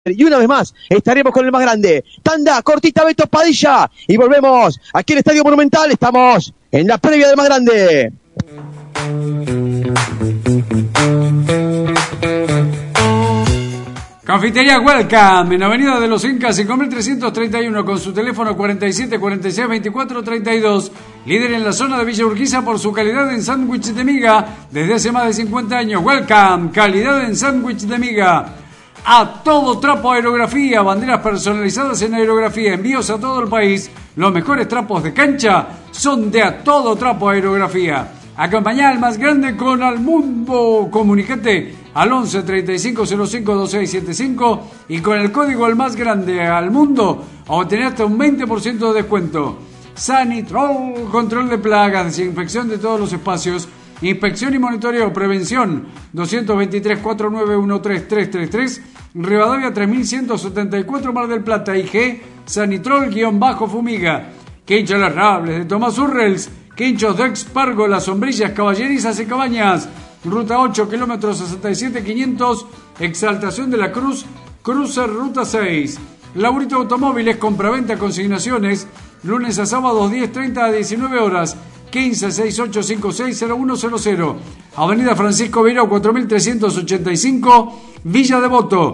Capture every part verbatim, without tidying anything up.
Y una vez más, estaremos con el más grande. Tanda, cortita, Beto Padilla. Y volvemos aquí en el Estadio Monumental. Estamos en la previa del más grande. Confitería Welcome, en Avenida de los Incas, cinco mil trescientos treinta y uno, con su teléfono cuarenta y siete cuarenta y seis veinticuatro treinta y dos. Líder en la zona de Villa Urquiza por su calidad en sándwich de miga desde hace más de cincuenta años. Welcome, calidad en sándwich de miga. A todo trapo aerografía, banderas personalizadas en aerografía, envíos a todo el país. Los mejores trapos de cancha son de A Todo Trapo Aerografía. Acompañá al más grande con Al Mundo. Comunicate al once treinta y cinco cero cinco veintiséis setenta y cinco y con el código Al Más Grande Al Mundo obtenés hasta un veinte por ciento de descuento. Sanitrol, control de plagas, desinfección de todos los espacios, inspección y monitoreo, prevención. Doscientos veintitrés, cuatrocientos noventa y uno, treinta y tres treinta y tres, Rivadavia tres mil ciento setenta y cuatro, Mar del Plata. I G Sanitrol-Fumiga. Quincho Las Rables de Tomás Urrels, Quinchos de Expargo, Las Sombrillas, Caballerizas y Cabañas. Ruta ocho, kilómetros sesenta y siete quinientos, Exaltación de la Cruz, Crucer Ruta seis. Laurito Automóviles, compraventa, consignaciones, lunes a sábados diez treinta a diecinueve horas. quince sesenta y ocho cincuenta y seis cero uno cero cero. Avenida Francisco Virao cuatro mil trescientos ochenta y cinco, Villa Devoto.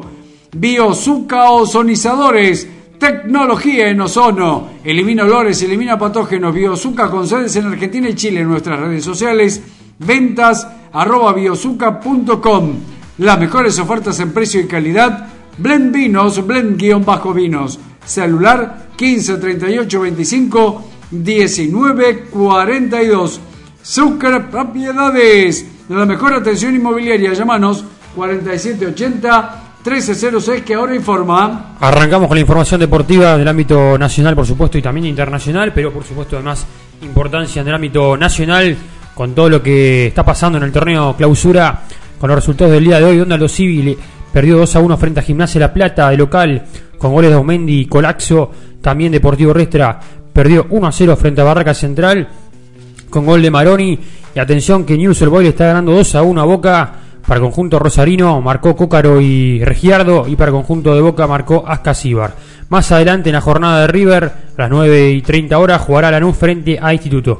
Biozuca Ozonizadores, tecnología en ozono, elimina olores, elimina patógenos. Biozuca, con sedes en Argentina y Chile. En nuestras redes sociales, ventas arroba biozuca punto com. Las mejores ofertas en precio y calidad. Blend Vinos, Blend-Vinos. Celular quince treinta y ocho veinticinco diecinueve cuarenta y dos. Sucre Propiedades, la mejor atención inmobiliaria. Llámanos cuarenta y siete ochenta trece cero seis, que ahora informa. Arrancamos con la información deportiva del ámbito nacional, por supuesto, y también internacional, pero por supuesto además importancia en el ámbito nacional con todo lo que está pasando en el torneo Clausura, con los resultados del día de hoy. Onda Lo Civil perdió dos a uno frente a Gimnasia La Plata de local, con goles de Aumendi y Colaxo. También Deportivo Restra perdió uno a cero frente a Barraca Central con gol de Maroni. Y atención que Newell's Old Boys está ganando dos a uno a Boca. Para el conjunto rosarino marcó Cócaro y Regiardo, y para el conjunto de Boca marcó Ascasíbar. Más adelante en la jornada de River, a las nueve y treinta horas, jugará Lanús frente a Instituto.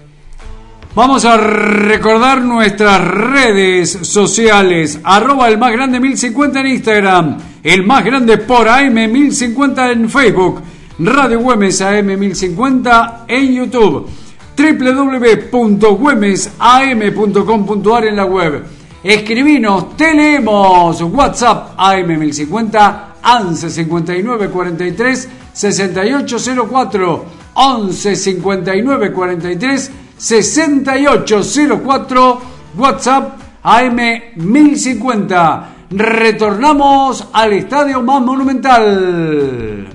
Vamos a recordar nuestras redes sociales. Arroba el más grande mil cincuenta en Instagram, el más grande por A M mil cincuenta en Facebook, Radio Güemes A M mil cincuenta en YouTube, doble u doble u doble u punto güemes a m punto com punto a r en la web. Escribinos, te leemos. WhatsApp A M mil cincuenta, once cincuenta y nueve cuarenta y tres sesenta y ocho cero cuatro, once cincuenta y nueve cuarenta y tres sesenta y ocho cero cuatro, WhatsApp A M mil cincuenta. Retornamos al estadio más monumental.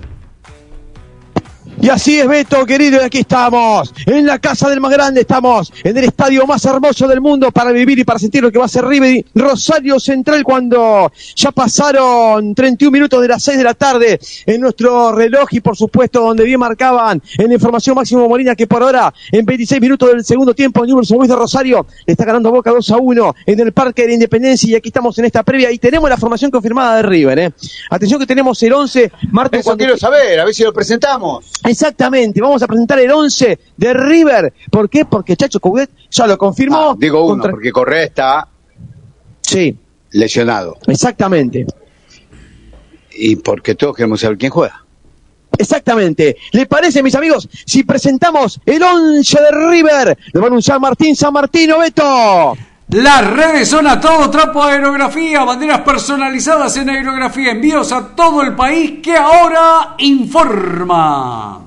Y así es, Beto, querido, y aquí estamos, en la casa del más grande, estamos en el estadio más hermoso del mundo para vivir y para sentir lo que va a ser River Rosario Central, cuando ya pasaron treinta y un minutos de las seis de la tarde en nuestro reloj, y por supuesto donde bien marcaban en la información Máximo Molina que por ahora en veintiséis minutos del segundo tiempo Newell's Old Boys de Rosario le está ganando Boca dos a uno en el Parque de la Independencia. Y aquí estamos en esta previa y tenemos la formación confirmada de River, ¿eh? Atención que tenemos el once, Martín. Eso cuando... quiero saber, a ver si lo presentamos. Exactamente, vamos a presentar el once de River. ¿Por qué? Porque Chacho Coudet ya lo confirmó. Ah, digo uno, contra... porque Correa está sí. lesionado. Exactamente. Y porque todos queremos saber quién juega. Exactamente. ¿Le parece, mis amigos, si presentamos el once de River? Lo va a anunciar Martín San Martino, Beto. Las redes son A Todo Trapo Aerografía, banderas personalizadas en aerografía, envíos a todo el país, que ahora informa.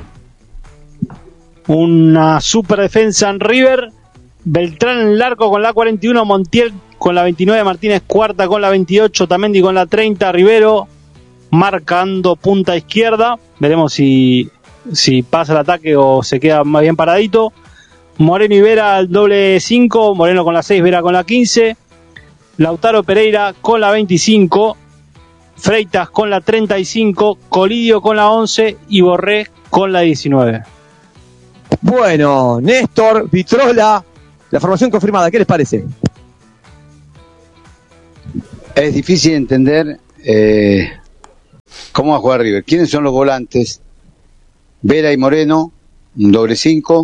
Una super defensa en River. Beltrán en el arco con la cuarenta y uno, Montiel con la veintinueve, Martínez cuarta con la veintiocho, Tamendi con la treinta, Rivero marcando punta izquierda. Veremos si, si pasa el ataque o se queda más bien paradito. Moreno y Vera al doble cinco, Moreno con la seis, Vera con la quince, Lautaro Pereira con la veinticinco, Freitas con la treinta y cinco, Colidio con la once y Borré con la diecinueve. Bueno, Néstor, Vitrola, la formación confirmada, ¿qué les parece? Es difícil entender eh, ¿Cómo va a jugar River? ¿Quiénes son los volantes? Vera y Moreno, un doble cinco.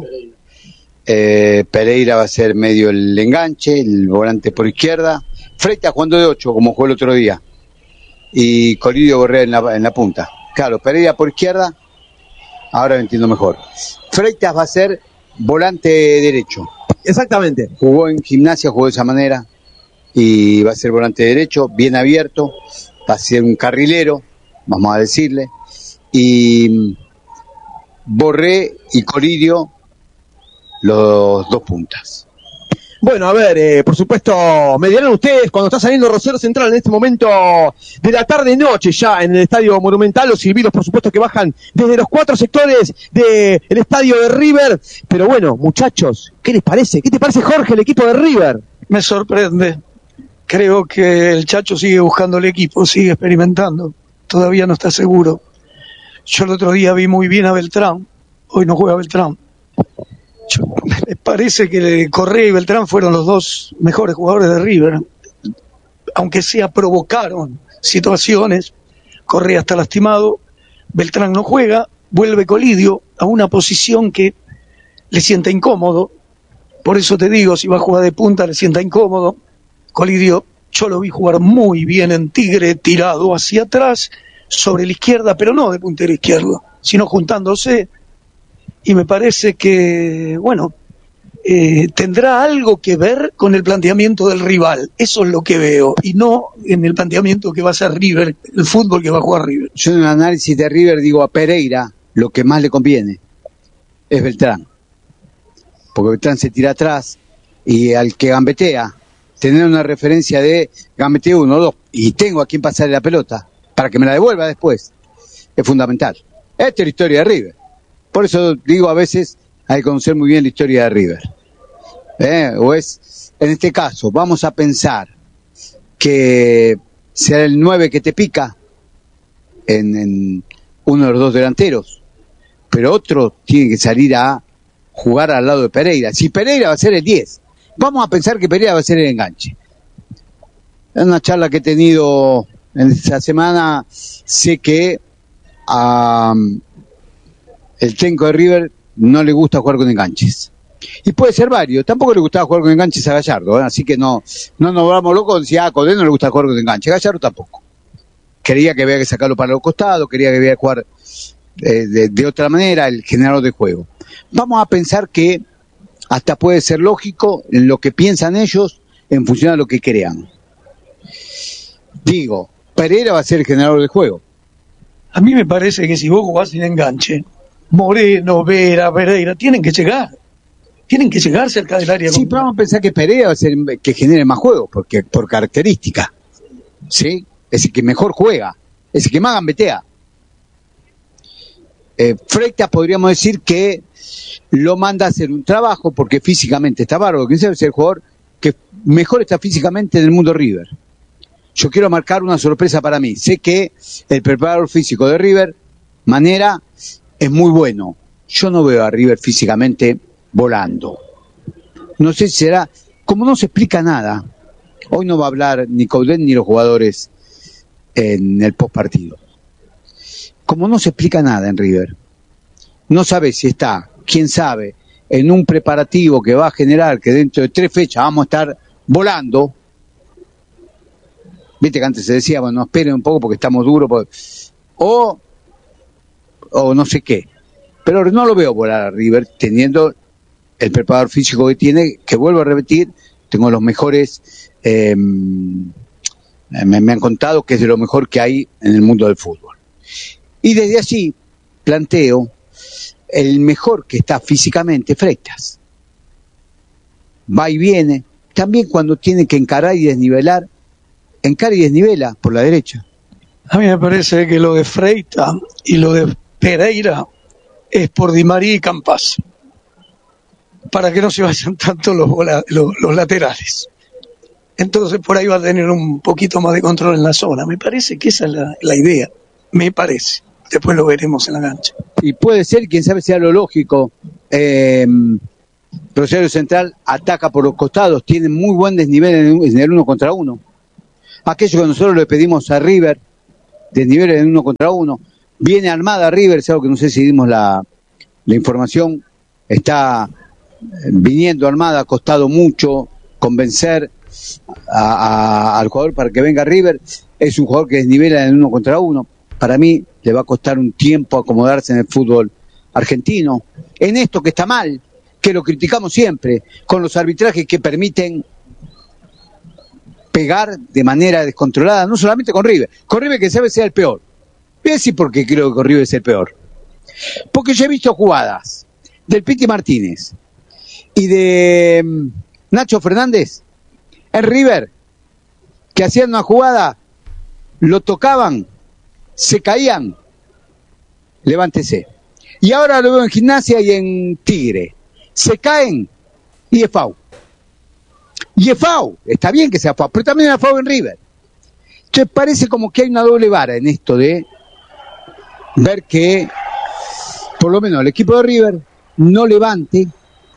Eh, Pereira va a ser medio el enganche, el volante por izquierda. Freitas jugando de ocho, como jugó el otro día. Y Colidio Borré en la, en la punta. Claro, Pereira por izquierda. Ahora lo entiendo mejor. Freitas va a ser volante derecho. Exactamente. Jugó en Gimnasia, jugó de esa manera. Y va a ser volante derecho, bien abierto. Va a ser un carrilero, vamos a decirle. Y Borré y Colidio, los dos puntas. Bueno, a ver, eh, por supuesto, me dirán ustedes cuando está saliendo Rosario Central en este momento de la tarde-noche ya en el Estadio Monumental, los silbidos, por supuesto, que bajan desde los cuatro sectores del estadio de River. Pero bueno, muchachos, ¿qué les parece? ¿Qué te parece, Jorge, el equipo de River? Me sorprende. Creo que el Chacho sigue buscando el equipo, sigue experimentando. Todavía no está seguro. Yo el otro día vi muy bien a Beltrán. Hoy no juega Beltrán. Yo, me parece que Correa y Beltrán fueron los dos mejores jugadores de River. Aunque sea provocaron situaciones. Correa está lastimado. Beltrán no juega. Vuelve Colidio a una posición que le sienta incómodo. Por eso te digo, si va a jugar de punta le sienta incómodo. Colidio, yo lo vi jugar muy bien en Tigre, tirado hacia atrás, sobre la izquierda, pero no de puntero izquierdo, sino juntándose. Y me parece que, bueno, eh, tendrá algo que ver con el planteamiento del rival. Eso es lo que veo, y no en el planteamiento que va a hacer River, el fútbol que va a jugar River. Yo en el análisis de River digo a Pereira, lo que más le conviene es Beltrán. Porque Beltrán se tira atrás y al que gambetea, tener una referencia de gambetea uno o dos, y tengo a quien pasarle la pelota para que me la devuelva después, es fundamental. Esta es la historia de River. Por eso digo, a veces hay que conocer muy bien la historia de River. ¿Eh? O es, en este caso, vamos a pensar que será el nueve que te pica en, en uno de los dos delanteros, pero otro tiene que salir a jugar al lado de Pereira. Si Pereira va a ser el diez, vamos a pensar que Pereira va a ser el enganche. En una charla que he tenido en esta semana, sé que a um, el técnico de River no le gusta jugar con enganches. Y puede ser varios. Tampoco le gustaba jugar con enganches a Gallardo, ¿eh? Así que no no nos volvamos locos. Decía, ah, a Codé no le gusta jugar con enganches. Gallardo tampoco. Quería que había que sacarlo para los costados, quería que había que jugar eh, de, de otra manera, el generador de juego. Vamos a pensar que hasta puede ser lógico en lo que piensan ellos en función de lo que crean. Digo, Pereira va a ser el generador de juego. A mí me parece que si vos jugás sin enganche, Moreno, Vera, Pereira, tienen que llegar. Tienen que llegar cerca del área. Sí, pero vamos a pensar que Pereira va a ser el que genere más juego, porque por característica. ¿Sí? Es el que mejor juega, es el que más gambetea. Eh, Freitas podríamos decir que lo manda a hacer un trabajo porque físicamente está bárbaro, que es el jugador que mejor está físicamente en el mundo River. Yo quiero marcar una sorpresa para mí. Sé que el preparador físico de River, Manera, es muy bueno. Yo no veo a River físicamente volando. No sé si será, como no se explica nada, hoy no va a hablar ni Coudet ni los jugadores en el postpartido. Como no se explica nada en River, no sabe si está, quién sabe, en un preparativo que va a generar que dentro de tres fechas vamos a estar volando. Viste que antes se decía, bueno, esperen un poco porque estamos duros, porque... o o no sé qué. Pero no lo veo volar a River teniendo el preparador físico que tiene, que vuelvo a repetir, tengo los mejores, eh, me, me han contado que es de lo mejor que hay en el mundo del fútbol. Y desde allí planteo el mejor que está físicamente, Freitas. Va y viene, también cuando tiene que encarar y desnivelar, encara y desnivela por la derecha. A mí me parece que lo de Freitas y lo de Pereira es por Di María y Campas, para que no se vayan tanto los, los, los laterales. Entonces por ahí va a tener un poquito más de control en la zona. Me parece que esa es la, la idea, me parece. Después lo veremos en la cancha. Y puede ser, quién sabe, sea lo lógico. Eh, Rosario Central ataca por los costados, tiene muy buen desnivel en el uno contra uno. Aquello que nosotros le pedimos a River desniveles en uno contra uno. Viene armada River, es algo que no sé si dimos la, la información, está viniendo armada, ha costado mucho convencer a, a, al jugador para que venga River. Es un jugador que desnivela en uno contra uno. Para mí le va a costar un tiempo acomodarse en el fútbol argentino, en esto que está mal, que lo criticamos siempre, con los arbitrajes que permiten pegar de manera descontrolada, no solamente con River, con River que sabe sea el peor. Voy a decir por qué creo que con River es el peor. Porque yo he visto jugadas del Piti Martínez y de um, Nacho Fernández en River, que hacían una jugada, lo tocaban, se caían, levántese. Y ahora lo veo en Gimnasia y en Tigre. Se caen y es foul. Y es foul, está bien que sea foul, pero también es foul en River. Entonces parece como que hay una doble vara en esto de ver que, por lo menos el equipo de River, no levante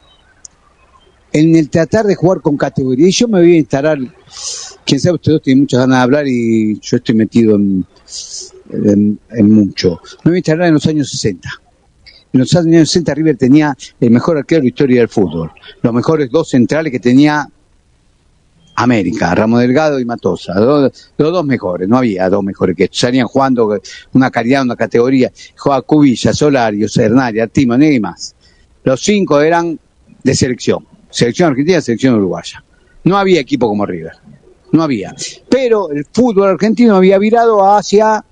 en el tratar de jugar con categoría. Y yo me voy a instalar, quien sabe, ustedes dos tienen muchas ganas de hablar y yo estoy metido en, en, en mucho. Me voy a instalar en los años sesenta. En los años sesenta River tenía el mejor arquero de la historia del fútbol. Los mejores dos centrales que tenía América, Ramos Delgado y Matosa. Los, los dos mejores, no había dos mejores que estos. Salían jugando una calidad, una categoría. Jugaba Cubilla, Solari, Hernani, Artimo, ni más. Los cinco eran de selección. Selección argentina, selección uruguaya. No había equipo como River. No había. Pero el fútbol argentino había virado hacia...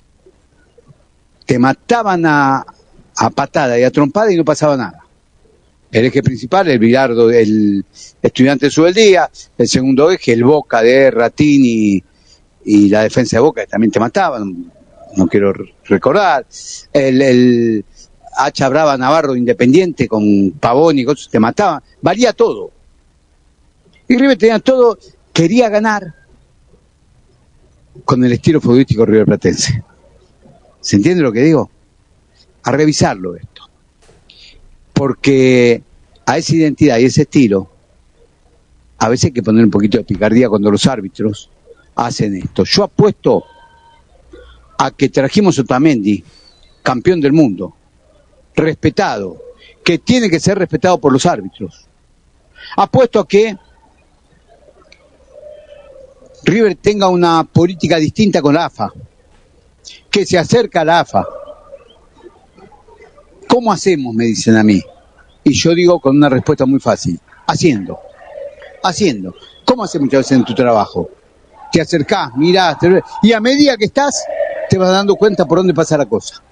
Te mataban a... a patada y a trompada y no pasaba nada. El eje principal, el Bilardo, el Estudiante sube el día, el segundo eje, el Boca de Ratini y la defensa de Boca, que también te mataban, no quiero recordar, el, el Hacha Brava Navarro Independiente con Pavón y cosas, te mataban, valía todo. Y River tenía todo, quería ganar con el estilo futbolístico riverplatense. ¿Se entiende lo que digo? A revisarlo esto, porque a esa identidad y ese estilo a veces hay que poner un poquito de picardía cuando los árbitros hacen esto. Yo apuesto a que trajimos a Otamendi, campeón del mundo, respetado, que tiene que ser respetado por los árbitros. Apuesto a que River tenga una política distinta con la A F A, que se acerca a la A F A. ¿Cómo hacemos? Me dicen a mí. Y yo digo con una respuesta muy fácil. Haciendo. Haciendo. ¿Cómo haces muchas veces en tu trabajo? Te acercás, mirás, te... y a medida que estás, te vas dando cuenta por dónde pasa la cosa.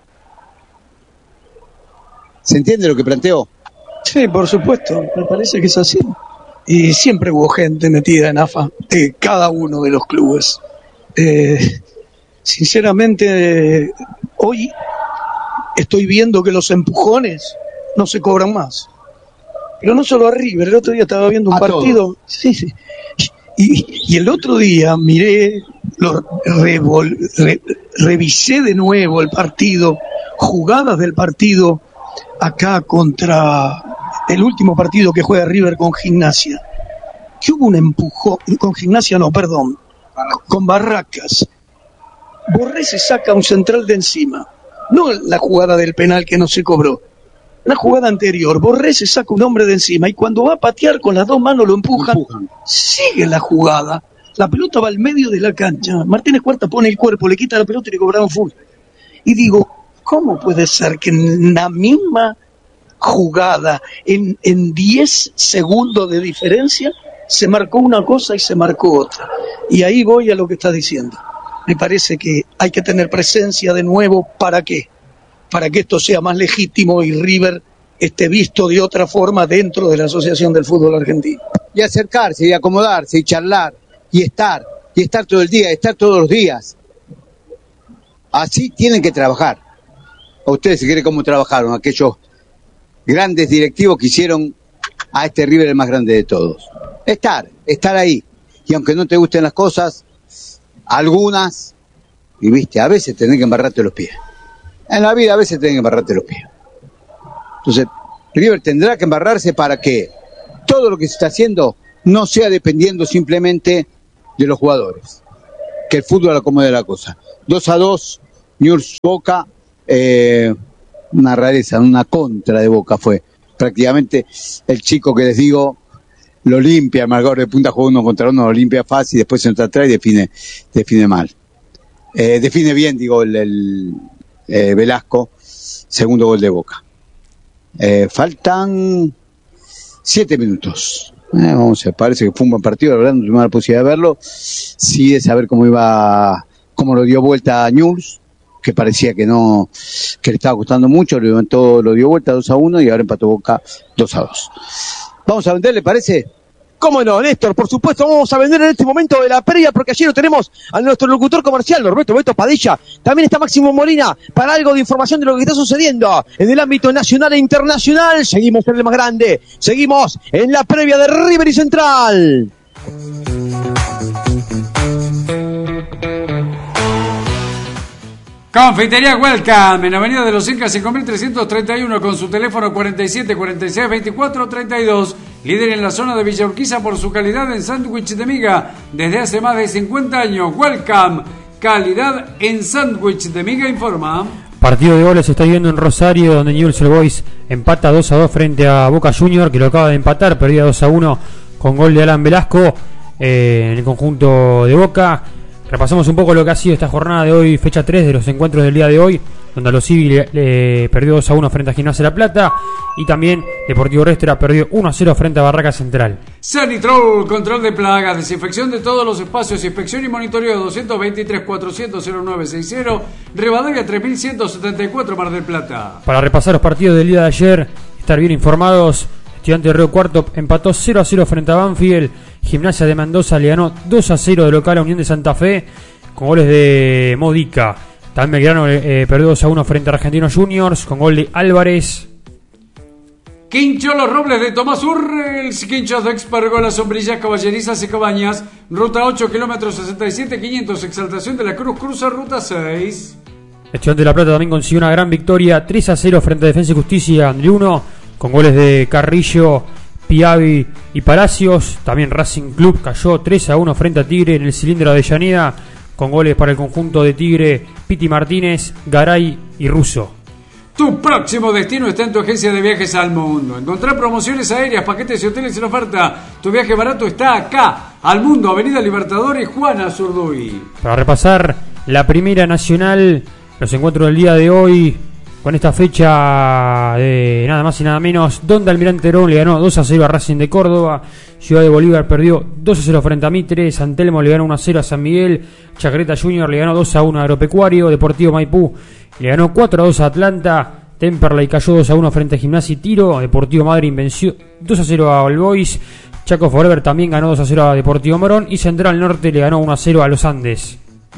¿Se entiende lo que planteo? Sí, por supuesto. Me parece que es así. Y siempre hubo gente metida en A F A, de cada uno de los clubes. Eh, sinceramente, eh, hoy... estoy viendo que los empujones no se cobran más. Pero no solo a River, el otro día estaba viendo un a partido. Sí, sí. Y, y el otro día miré, lo, revol, re, revisé de nuevo el partido, jugadas del partido acá contra el último partido que juega River con Gimnasia. Que hubo un empujón, con Gimnasia no, perdón, con Barracas. Borré se saca un central de encima. No la jugada del penal que no se cobró. La jugada anterior. Borré se saca un hombre de encima y cuando va a patear con las dos manos lo empujan. empujan. Sigue la jugada. La pelota va al medio de la cancha. Martínez Cuarta pone el cuerpo, le quita la pelota y le cobraron full. Y digo, ¿cómo puede ser que en la misma jugada, en, en diez segundos de diferencia, se marcó una cosa y se marcó otra? Y ahí voy a lo que está diciendo. Me parece que hay que tener presencia de nuevo. ¿Para qué? Para que esto sea más legítimo y River esté visto de otra forma dentro de la Asociación del Fútbol Argentino. Y acercarse, y acomodarse, y charlar, y estar, y estar todo el día, y estar todos los días. Así tienen que trabajar. ¿A ustedes se quieren cómo trabajaron aquellos grandes directivos que hicieron a este River el más grande de todos? Estar, estar ahí. Y aunque no te gusten las cosas, algunas, y viste, a veces tenés que embarrarte los pies. En la vida a veces tenés que embarrarte los pies. Entonces, River tendrá que embarrarse para que todo lo que se está haciendo no sea dependiendo simplemente de los jugadores. Que el fútbol acomode la cosa. dos a dos, Newell's Boca, eh, una rareza, una contra de Boca fue. Prácticamente el chico que les digo lo limpia, el marcador de punta juega uno contra uno, lo limpia fácil, después se entra atrás y define, define mal. Eh, define bien, digo, el, el eh, Velasco, segundo gol de Boca. Eh, faltan siete minutos. Eh, vamos a ver, parece que fue un buen partido, la verdad no tuvimos la posibilidad de verlo. Sí, de saber cómo iba, cómo lo dio vuelta a Newell's, que parecía que no, que le estaba costando mucho, lo levantó, lo dio vuelta dos a uno y ahora empató Boca dos a dos. Vamos a vender, ¿le parece? ¿Cómo no, Néstor? Por supuesto, vamos a vender en este momento de la previa, porque allí lo tenemos a nuestro locutor comercial, Roberto Beto Padilla. También está Máximo Molina para algo de información de lo que está sucediendo en el ámbito nacional e internacional. Seguimos en el más grande, seguimos en la previa de River y Central. Confitería Welcome en Avenida de los Incas cinco mil trescientos treinta y uno con su teléfono cuarenta y siete cuarenta y seis veinticuatro treinta y dos, líder en la zona de Villa Urquiza por su calidad en sándwich de miga desde hace más de cincuenta años. Welcome, calidad en sándwich de miga, informa. Partido de goles se está viviendo en Rosario, donde Newell's Old Boys empata dos a dos frente a Boca Junior, que lo acaba de empatar, perdía dos a uno con gol de Alan Velasco eh, en el conjunto de Boca. Repasamos un poco lo que ha sido esta jornada de hoy, fecha tres de los encuentros del día de hoy, donde Aldo Civi le, le perdió dos a uno frente a Gimnasia La Plata y también Deportivo Restra perdió uno a cero frente a Barraca Central. Sanitrol, control de plagas, desinfección de todos los espacios, inspección y monitoreo. Doscientos veintitrés cuatrocientos cero nueve sesenta, Rivadavia tres mil ciento setenta y cuatro, Mar del Plata. Para repasar los partidos del día de ayer, estar bien informados, Estudiante de Río Cuarto empató cero a cero frente a Banfield. Gimnasia de Mendoza le ganó dos a cero de local a Unión de Santa Fe con goles de Modica. También Belgrano eh, perdió dos a uno frente a Argentinos Juniors con gol de Álvarez. Quincho Los Robles de Tomás Urrels, Quinchos de Expergola, Sombrillas, Caballerizas y Cabañas, ruta ocho, kilómetros sesenta y siete quinientos, Exaltación de la Cruz, cruza ruta seis. Estudiante de La Plata también consiguió una gran victoria, tres a cero frente a Defensa y Justicia de uno, con goles de Carrillo, Piavi y Palacios. También Racing Club cayó tres a uno frente a Tigre en el cilindro de Avellaneda, con goles para el conjunto de Tigre, Piti Martínez, Garay y Russo. Tu próximo destino está en tu agencia de viajes al mundo. Encontrar promociones aéreas, paquetes y hoteles en oferta. Tu viaje barato está acá, al mundo, Avenida Libertadores, Juana Zurduy. Para repasar la Primera Nacional, los encuentros del día de hoy, con esta fecha de nada más y nada menos, donde Almirante Herón le ganó dos a cero a Racing de Córdoba, Ciudad de Bolívar perdió dos a cero frente a Mitre, San Telmo le ganó uno a cero a San Miguel, Chacareta Junior le ganó dos a uno a Agropecuario, Deportivo Maipú le ganó cuatro a dos a Atlanta, Temperley cayó dos a uno frente a Gimnasia y Tiro, Deportivo Madryn venció dos a cero a All Boys, Chaco Forever también ganó dos a cero a Deportivo Morón y Central Norte le ganó uno a cero a Los Andes.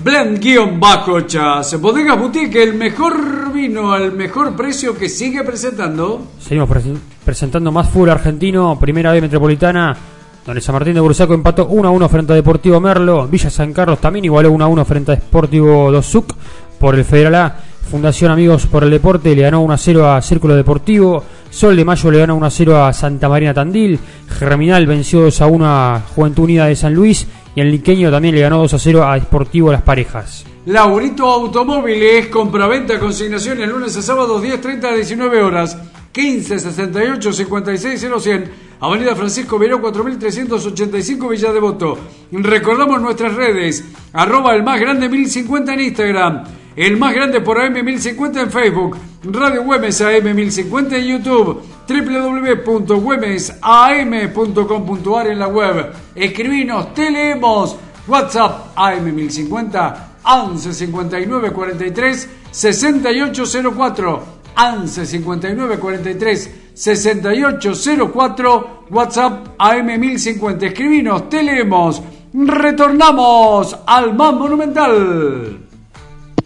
Blend-Bacochas, Bodegas Boutique, el mejor vino al mejor precio que sigue presentando. Seguimos pre- presentando más fútbol argentino, Primera B Metropolitana, donde San Martín de Bursaco empató uno a uno frente a Deportivo Merlo, Villa San Carlos también igualó uno a uno frente a Sportivo Dosuc por el Federal A, Fundación Amigos por el Deporte le ganó uno a cero a Círculo Deportivo, Sol de Mayo le ganó uno a cero a Santa Marina Tandil, Germinal venció dos a uno a Juventud Unida de San Luis y el Liqueño también le ganó dos a cero a Sportivo Las Parejas. Laurito Automóviles, compraventa, consignaciones lunes a sábados diez treinta a diecinueve horas, quince sesenta y ocho cincuenta y seis cero cien, Avenida Francisco Vieró cuatro mil trescientos ochenta y cinco, Villa Devoto. Recordamos nuestras redes, arroba el más grande mil cincuenta en Instagram, el más grande por A M mil cincuenta en Facebook, Radio Güemes A M mil cincuenta en YouTube, doble u doble u doble u punto güemes a m punto com punto a r en la web. Escribinos, te leemos. WhatsApp A M mil cincuenta once cincuenta y nueve cuarenta y tres sesenta y ocho cero cuatro, once cincuenta y nueve cuarenta y tres sesenta y ocho cero cuatro, WhatsApp A M mil cincuenta. Escribinos, te leemos. Retornamos al más monumental.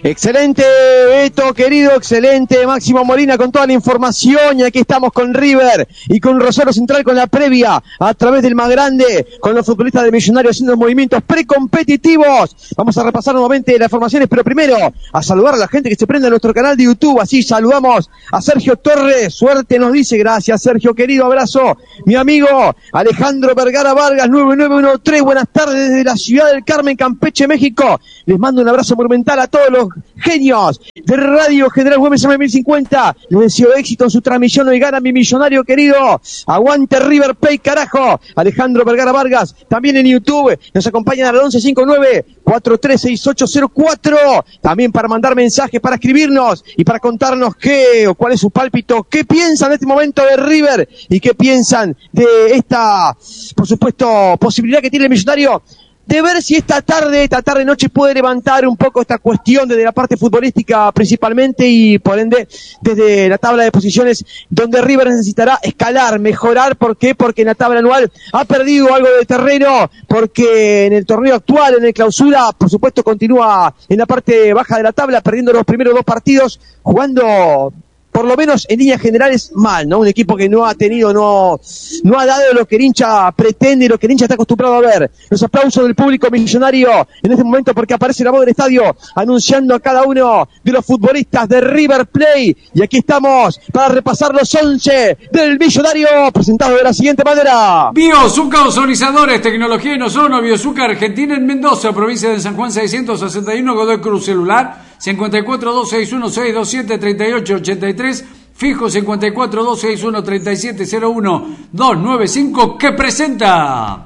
Excelente, Beto, querido, excelente, Máximo Molina con toda la información, y aquí estamos con River y con Rosario Central con la previa a través del más grande, con los futbolistas de Millonarios haciendo movimientos precompetitivos. Vamos a repasar nuevamente las formaciones, pero primero a saludar a la gente que se prende a nuestro canal de YouTube. Así saludamos a Sergio Torres, suerte nos dice, gracias Sergio, querido, abrazo. Mi amigo Alejandro Vergara Vargas, nueve nueve uno tres, buenas tardes desde la ciudad del Carmen, Campeche, México. Les mando un abrazo monumental a todos los genios de Radio General Güemes M mil cincuenta. Les deseo éxito en su transmisión. Hoy gana mi millonario querido. Aguante River Plate, carajo. Alejandro Vergara Vargas, también en YouTube. Nos acompañan al once cincuenta y nueve, cuarenta y tres sesenta y ocho cero cuatro. También para mandar mensajes, para escribirnos y para contarnos qué o cuál es su pálpito, qué piensan en este momento de River y qué piensan de esta, por supuesto, posibilidad que tiene el millonario de ver si esta tarde, esta tarde noche puede levantar un poco esta cuestión desde la parte futbolística principalmente y por ende desde la tabla de posiciones donde River necesitará escalar, mejorar. ¿Por qué? Porque en la tabla anual ha perdido algo de terreno, porque en el torneo actual, en el clausura, por supuesto continúa en la parte baja de la tabla, perdiendo los primeros dos partidos, jugando por lo menos en líneas generales mal, ¿no? Un equipo que no ha tenido, no, no ha dado lo que el hincha pretende y lo que el hincha está acostumbrado a ver. Los aplausos del público millonario en este momento porque aparece la voz del estadio anunciando a cada uno de los futbolistas de River Plate. Y aquí estamos para repasar los once del millonario, presentado de la siguiente manera. Biozuca Ozonizadores, tecnología en ozono, Biozuca Argentina en Mendoza, provincia de San Juan seiscientos sesenta y uno, Godoy Cruz, celular cincuenta y cuatro, dos seis uno, seis dos siete, treinta y ocho ochenta y tres, fijo cincuenta y cuatro, dos seis uno, treinta y siete cero uno, dos nueve cinco, que presenta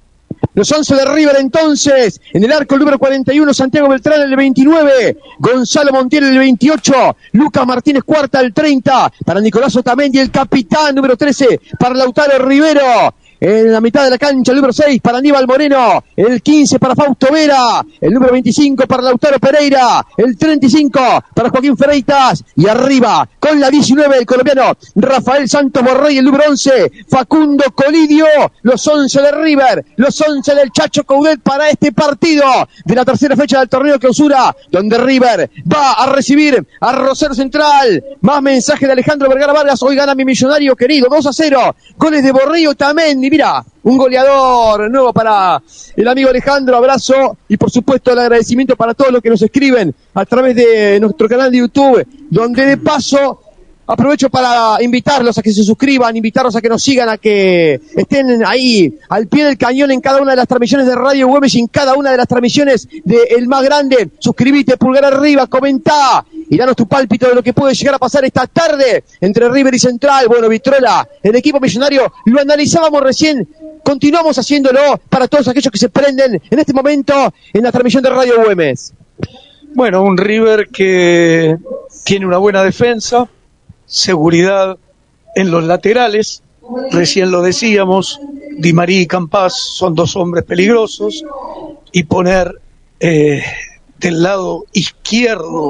los once de River entonces. En el arco el número cuarenta y uno, Santiago Beltrán el veintinueve, Gonzalo Montiel el veintiocho, Lucas Martínez Cuarta el treinta, para Nicolás Otamendi el capitán número trece, para Lautaro Rivero. En la mitad de la cancha el número seis para Aníbal Moreno, el quince para Fausto Vera, el número veinticinco para Lautaro Pereira, el treinta y cinco para Joaquín Freitas, y arriba con la diecinueve el colombiano Rafael Santos Borrell, el número once Facundo Colidio. Los once de River, los once del Chacho Coudet para este partido de la tercera fecha del torneo clausura, donde River va a recibir a Rosario Central. Más mensaje de Alejandro Vergara Vargas, hoy gana mi millonario querido, dos a cero, goles de Borrell, Otamendi. Mira, un goleador nuevo para el amigo Alejandro, abrazo y por supuesto el agradecimiento para todos los que nos escriben a través de nuestro canal de YouTube, donde de paso aprovecho para invitarlos a que se suscriban, invitarlos a que nos sigan, a que estén ahí al pie del cañón en cada una de las transmisiones de Radio Güemes y en cada una de las transmisiones de El Más Grande. Suscribite, pulgar arriba, comentá y danos tu pálpito de lo que puede llegar a pasar esta tarde entre River y Central. Bueno, Vitrola, el equipo millonario, lo analizábamos recién, continuamos haciéndolo para todos aquellos que se prenden en este momento en la transmisión de Radio Güemes. Bueno, un River que tiene una buena defensa, seguridad en los laterales, recién lo decíamos, Di María y Campás son dos hombres peligrosos, y poner eh, del lado izquierdo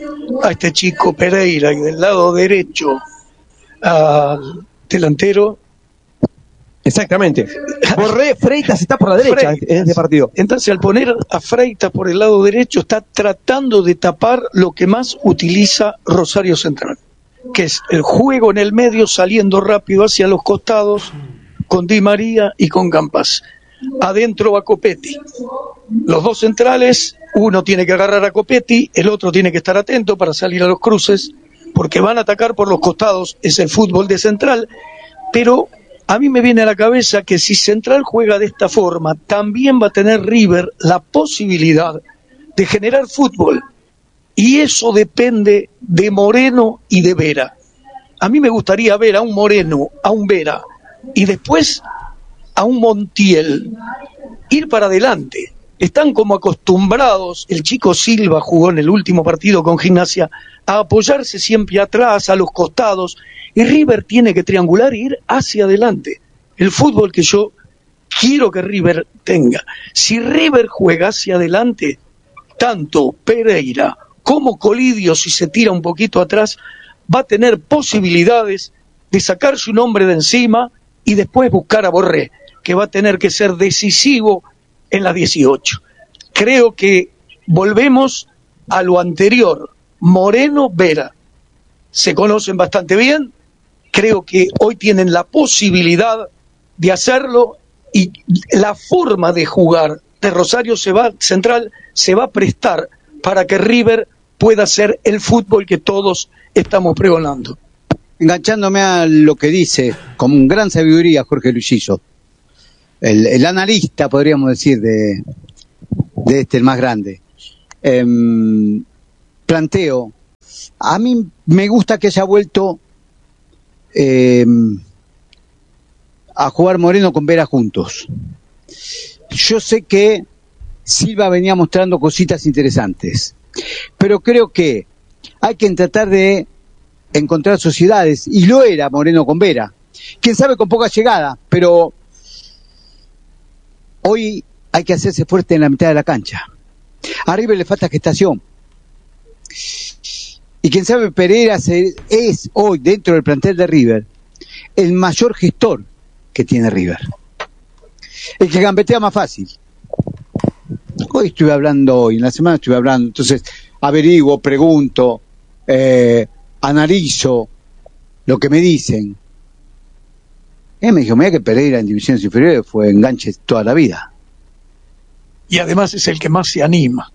a este chico Pereira y del lado derecho al delantero. Exactamente. Borré, Freitas está por la derecha Freitas. En este partido. Entonces, al poner a Freitas por el lado derecho, está tratando de tapar lo que más utiliza Rosario Central, que es el juego en el medio, saliendo rápido hacia los costados, con Di María y con Campás. Adentro va Copetti. Los dos centrales, uno tiene que agarrar a Copetti, el otro tiene que estar atento para salir a los cruces, porque van a atacar por los costados, es el fútbol de Central, pero a mí me viene a la cabeza que si Central juega de esta forma, también va a tener River la posibilidad de generar fútbol, y eso depende de Moreno y de Vera. A mí me gustaría ver a un Moreno, a un Vera, y después a un Montiel, ir para adelante. Están como acostumbrados, el chico Silva jugó en el último partido con Gimnasia, a apoyarse siempre atrás, a los costados, y River tiene que triangular e ir hacia adelante. El fútbol que yo quiero que River tenga. Si River juega hacia adelante, tanto Pereira como Colidio, si se tira un poquito atrás, va a tener posibilidades de sacarse un hombre de encima y después buscar a Borré, que va a tener que ser decisivo en la dieciocho. Creo que volvemos a lo anterior, Moreno, Vera, se conocen bastante bien, creo que hoy tienen la posibilidad de hacerlo y la forma de jugar de Rosario se va, Central se va a prestar para que River pueda hacer el fútbol que todos estamos pregonando. Enganchándome a lo que dice, con gran sabiduría, Jorge Luisizo, el, el analista, podríamos decir, de, de este, el más grande. Eh, planteo, a mí me gusta que haya vuelto eh, a jugar Moreno con Vera juntos. Yo sé que Silva venía mostrando cositas interesantes, pero creo que hay que tratar de encontrar sociedades, y lo era Moreno con Vera, quién sabe con poca llegada, pero hoy hay que hacerse fuerte en la mitad de la cancha. A River le falta gestación, y quién sabe Pereira se, es hoy dentro del plantel de River el mayor gestor que tiene River, el que gambetea más fácil. Hoy estuve hablando, hoy en la semana estuve hablando, entonces averiguo, pregunto, eh, analizo lo que me dicen. Él me dijo, mira que Pereira en divisiones inferiores fue enganche toda la vida. Y además es el que más se anima.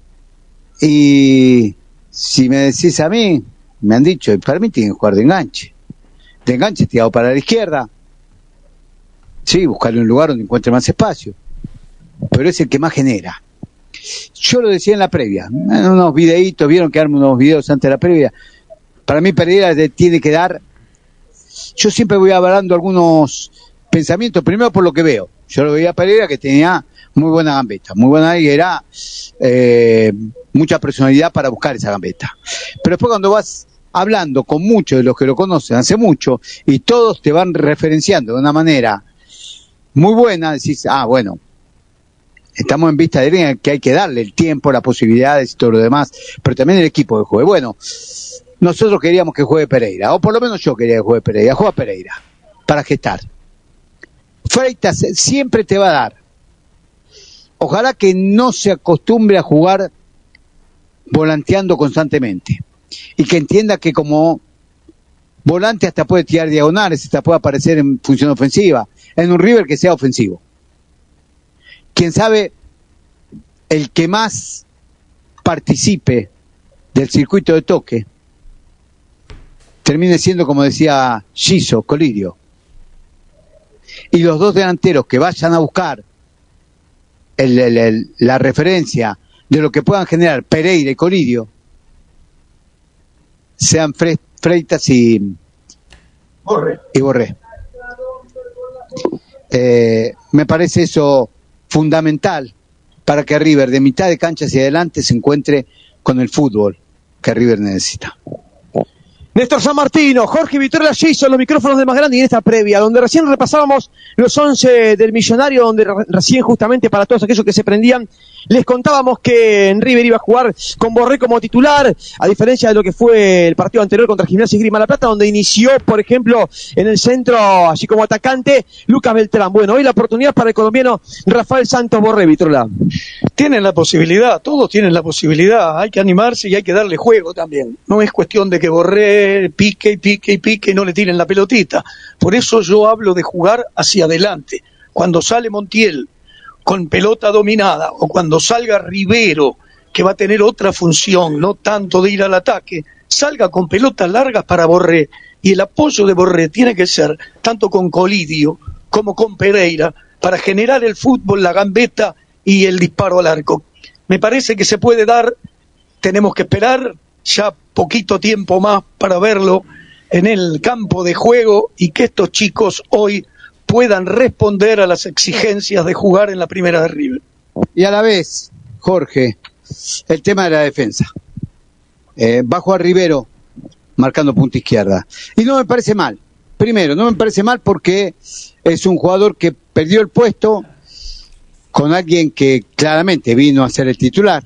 Y si me decís a mí, me han dicho, para mí tienen que jugar de enganche. De enganche tirado para la izquierda. Sí, buscarle un lugar donde encuentre más espacio. Pero es el que más genera. Yo lo decía en la previa, en unos videitos, vieron que armo unos videos antes de la previa. Para mí Pereira tiene que dar, yo siempre voy avalando algunos pensamientos, primero por lo que veo. Yo lo veía a Pereira que tenía muy buena gambeta, muy buena y era eh, mucha personalidad para buscar esa gambeta. Pero después cuando vas hablando con muchos de los que lo conocen hace mucho y todos te van referenciando de una manera muy buena, decís, ah, bueno, estamos en vista de que hay que darle el tiempo, las posibilidades y todo lo demás, pero también el equipo de juego. Bueno, nosotros queríamos que juegue Pereira, o por lo menos yo quería que juegue Pereira, juega Pereira, para gestar. Freitas siempre te va a dar. Ojalá que no se acostumbre a jugar volanteando constantemente, y que entienda que como volante hasta puede tirar diagonales, hasta puede aparecer en función ofensiva, en un River que sea ofensivo. Quién sabe, el que más participe del circuito de toque termine siendo, como decía Giso, Colidio. Y los dos delanteros que vayan a buscar el, el, el, la referencia de lo que puedan generar Pereira y Colidio sean Fre Freitas y Borré. Y Borré. Eh, me parece eso fundamental para que River de mitad de cancha hacia adelante se encuentre con el fútbol que River necesita. Néstor San Martino, Jorge Vitória Giso, los micrófonos de Más Grande y en esta previa, donde recién repasábamos los once del Millonario, donde re recién justamente para todos aquellos que se prendían, les contábamos que en River iba a jugar con Borré como titular, a diferencia de lo que fue el partido anterior contra Gimnasia y Esgrima La Plata, donde inició, por ejemplo, en el centro, así como atacante, Lucas Beltrán. Bueno, hoy la oportunidad para el colombiano Rafael Santos Borré, Vitrola. Tienen la posibilidad, todos tienen la posibilidad, hay que animarse y hay que darle juego también. No es cuestión de que Borré pique y pique y pique y no le tiren la pelotita. Por eso yo hablo de jugar hacia adelante. Cuando sale Montiel con pelota dominada, o cuando salga Rivero, que va a tener otra función, no tanto de ir al ataque, salga con pelotas largas para Borré, y el apoyo de Borré tiene que ser tanto con Colidio como con Pereira, para generar el fútbol, la gambeta y el disparo al arco. Me parece que se puede dar, tenemos que esperar ya poquito tiempo más para verlo en el campo de juego y que estos chicos hoy puedan responder a las exigencias de jugar en la primera de River. Y a la vez, Jorge, el tema de la defensa. Eh, va a jugar Rivero marcando punta izquierda. Y no me parece mal. Primero, no me parece mal porque es un jugador que perdió el puesto con alguien que claramente vino a ser el titular.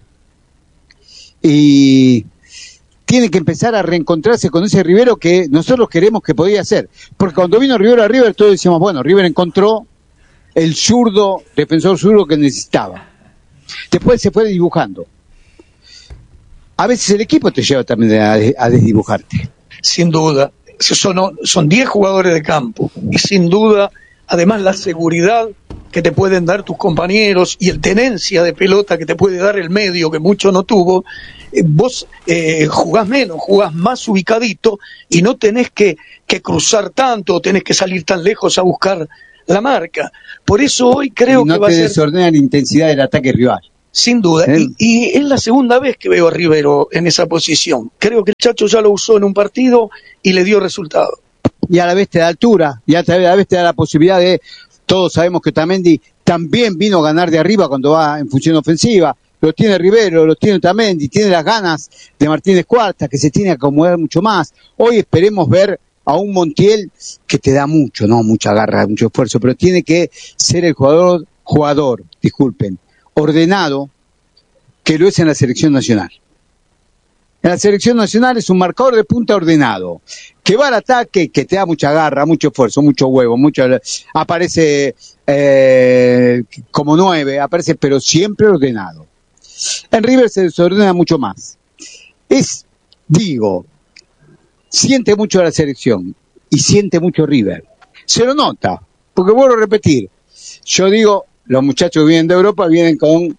Y tiene que empezar a reencontrarse con ese Rivero que nosotros queremos que podía ser. Porque cuando vino Rivero a River, todos decíamos, bueno, River encontró el zurdo, defensor zurdo que necesitaba. Después se fue dibujando. a veces el equipo te lleva también a, a desdibujarte. Sin duda. Son, son diez jugadores de campo y sin duda, además la seguridad que te pueden dar tus compañeros y el tenencia de pelota que te puede dar el medio, que mucho no tuvo, eh, vos eh, jugás menos, jugás más ubicadito y no tenés que, que cruzar tanto, tenés que salir tan lejos a buscar la marca. Por eso hoy creo y no que va a te ser... desordena la intensidad del ataque rival. Sin duda, ¿Eh? y, y es la segunda vez que veo a Rivero en esa posición. Creo que el Chacho ya lo usó en un partido y le dio resultado. Y a la vez te da altura, y a la vez te da la posibilidad de, todos sabemos que Otamendi también vino a ganar de arriba cuando va en función ofensiva, lo tiene Rivero, lo tiene Otamendi, tiene las ganas de Martínez Cuarta, que se tiene que acomodar mucho más. Hoy esperemos ver a un Montiel que te da mucho, no mucha garra, mucho esfuerzo, pero tiene que ser el jugador, jugador, disculpen, ordenado, que lo es en la selección nacional. En la selección nacional es un marcador de punta ordenado, que va al ataque, que te da mucha garra, mucho esfuerzo, mucho huevo, mucho aparece eh, como nueve, aparece pero siempre ordenado. En River se desordena mucho más. Es, digo, siente mucho la selección y siente mucho River. Se lo nota, porque vuelvo a repetir, yo digo, los muchachos que vienen de Europa vienen con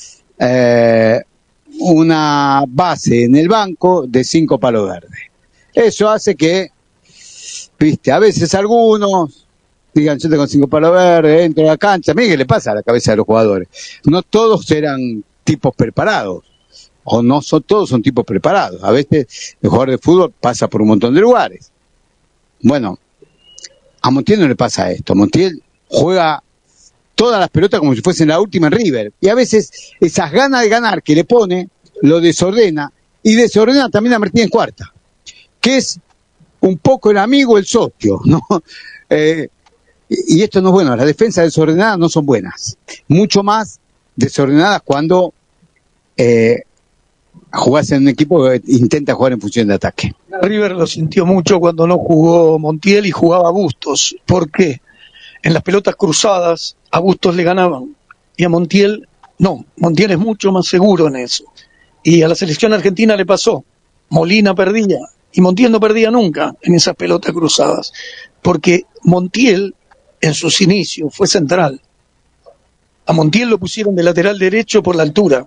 eh, una base en el banco de cinco palos verdes. Eso hace que, viste, a veces algunos digan, yo tengo cinco palos verdes, entro a la cancha. Mira qué le pasa a la cabeza de los jugadores. No todos eran tipos preparados, o no son todos son tipos preparados. A veces el jugador de fútbol pasa por un montón de lugares. Bueno, a Montiel no le pasa esto. Montiel juega todas las pelotas como si fuesen la última en River. Y a veces esas ganas de ganar que le pone, lo desordena, y desordena también a Martínez Cuarta, que es un poco el amigo, el socio, ¿no? Eh, y esto no es bueno, las defensas desordenadas no son buenas. Mucho más desordenadas cuando eh, jugás en un equipo que intenta jugar en función de ataque. River lo sintió mucho cuando no jugó Montiel y jugaba Bustos. ¿Por qué? En las pelotas cruzadas a Bustos le ganaban y a Montiel no. Montiel es mucho más seguro en eso. Y a la selección argentina le pasó. Molina perdía y Montiel no perdía nunca en esas pelotas cruzadas, porque Montiel en sus inicios fue central. A Montiel lo pusieron de lateral derecho por la altura.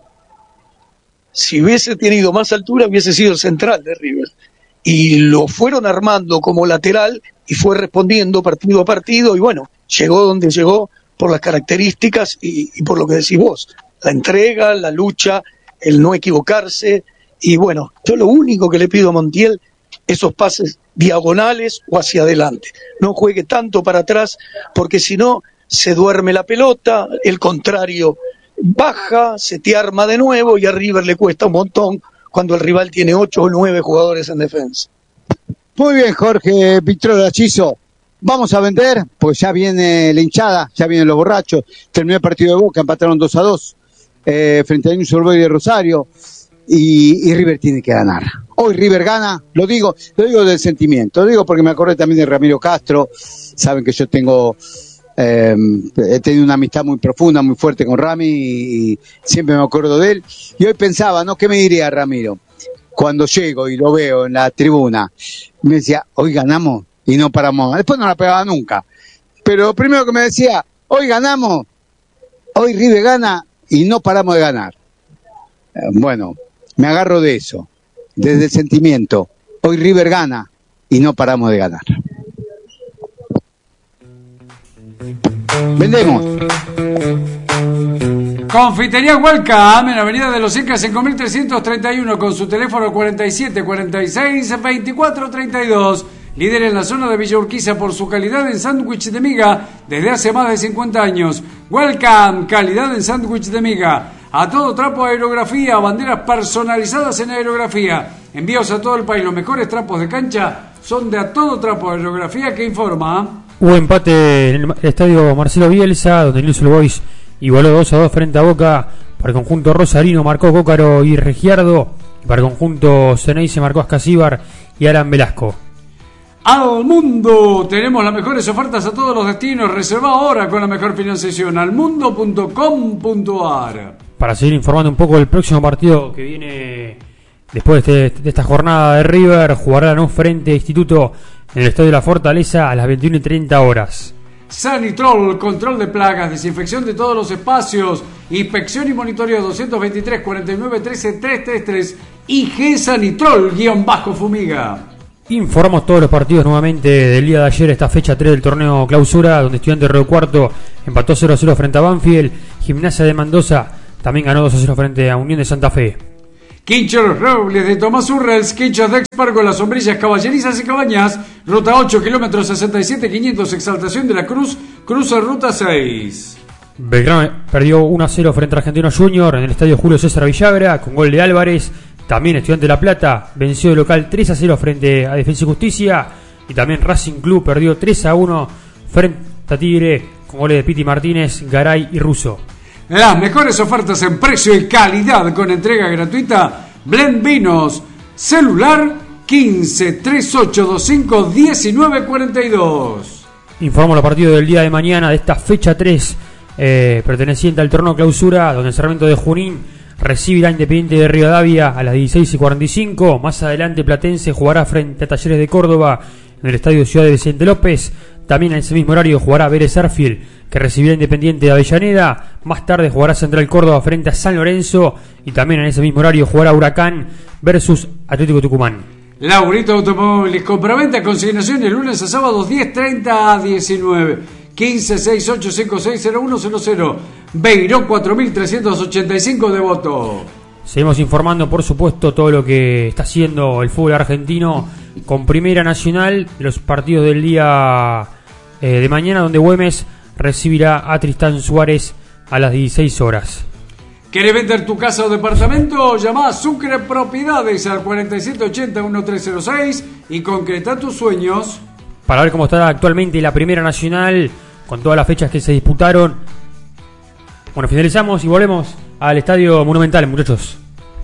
Si hubiese tenido más altura hubiese sido el central de River. Y lo fueron armando como lateral y fue respondiendo partido a partido y bueno, llegó donde llegó por las características y, y por lo que decís vos, la entrega, la lucha, el no equivocarse. Y bueno, yo lo único que le pido a Montiel, esos pases diagonales o hacia adelante. No juegue tanto para atrás, porque si no, se duerme la pelota, el contrario baja, se te arma de nuevo y a River le cuesta un montón cuando el rival tiene ocho o nueve jugadores en defensa. Muy bien, Jorge Pitrola Chizo. Vamos a vender, pues ya viene la hinchada, ya vienen los borrachos. Terminó el partido de Boca, empataron dos a dos eh, frente a Newell's Old Boys de Rosario. Y, y River tiene que ganar. Hoy River gana, lo digo, lo digo del sentimiento, lo digo porque me acordé también de Ramiro Castro. Saben que yo tengo, eh, he tenido una amistad muy profunda, muy fuerte con Rami y, y siempre me acuerdo de él. Y hoy pensaba, ¿no? ¿Qué me diría Ramiro? Cuando llego y lo veo en la tribuna, me decía, hoy ganamos y no paramos. Después no la pegaba nunca. Pero lo primero que me decía, hoy ganamos, hoy River gana y no paramos de ganar. Eh, bueno. Me agarro de eso, desde el sentimiento. Hoy River gana y no paramos de ganar. Vendemos. Confitería Welcome en Avenida de los Incas cinco mil trescientos treinta y uno con su teléfono cuarenta y siete cuarenta y seis veinticuatro treinta y dos. Líder en la zona de Villa Urquiza por su calidad en sándwich de miga desde hace más de cincuenta años. Welcome, calidad en sándwich de miga. A todo trapo de aerografía, banderas personalizadas en aerografía. Envíos a todo el país. Los mejores trapos de cancha son de A Todo Trapo de Aerografía, que informa. Hubo empate en el estadio Marcelo Bielsa, donde Newell's Old Boys igualó dos a dos frente a Boca. Para el conjunto rosarino marcó Cócaro y Regiardo. Para el conjunto Ceneice marcó Ascasíbar y Alan Velasco. Al mundo, tenemos las mejores ofertas a todos los destinos. Reserva ahora con la mejor financiación. almundo punto com punto ar. Para seguir informando un poco del próximo partido que viene Después de, este, de esta jornada de River, jugará Lanús frente a Instituto en el Estadio de la Fortaleza a las veintiuna y treinta horas. Sanitrol, control de plagas, desinfección de todos los espacios, inspección y monitoreo doscientos veintitrés, cuarenta y nueve, trece, trescientos treinta y tres y G Sanitrol, guión bajo fumiga. Informamos todos los partidos nuevamente del día de ayer, esta fecha tres del torneo Clausura, donde Estudiantes Río Cuarto empató cero a cero frente a Banfield, Gimnasia de Mendoza también ganó dos a cero frente a Unión de Santa Fe. Quinchos Robles de Tomás Urrels, Quinchos de Expargo, Las Sombrillas, Caballerizas y Cabañas, ruta ocho, kilómetros sesenta y siete, quinientos, Exaltación de la Cruz, cruza ruta seis. Belgrano perdió uno a cero frente a Argentino Junior en el estadio Julio César Villagra con gol de Álvarez. También Estudiante de La Plata venció de local tres a cero frente a Defensa y Justicia. Y también Racing Club perdió tres a uno frente a Tigre con goles de Piti Martínez, Garay y Russo. Las mejores ofertas en precio y calidad con entrega gratuita. Blend Vinos, celular quince, treinta y ocho, veinticinco, diecinueve, cuarenta y dos. Informamos los partidos del día de mañana de esta fecha tres eh, perteneciente al torneo Clausura, donde el Sarmiento de Junín recibirá Independiente de Rivadavia a las dieciséis y cuarenta y cinco. Más adelante Platense jugará frente a Talleres de Córdoba en el estadio Ciudad de Vicente López. También en ese mismo horario jugará Vélez Arfield, que recibirá Independiente de Avellaneda. Más tarde jugará Central Córdoba frente a San Lorenzo. Y también en ese mismo horario jugará Huracán versus Atlético Tucumán. Laurito Automóviles, compraventa, consignación de lunes a sábados diez treinta a diecinueve. quince, sesenta y ocho, cincuenta y seis, cero uno cero cero. Beiró cuatro mil trescientos ochenta y cinco de voto. Seguimos informando, por supuesto, todo lo que está haciendo el fútbol argentino con Primera Nacional, de los partidos del día eh, de mañana, donde Güemes recibirá a Tristán Suárez a las dieciséis horas. ¿Querés vender tu casa o departamento? Llama a Sucre Propiedades al cuarenta y siete ochenta, trece cero seis y concreta tus sueños. Para ver cómo está actualmente la Primera Nacional, con todas las fechas que se disputaron. Bueno, finalizamos y volvemos al Estadio Monumental, muchachos.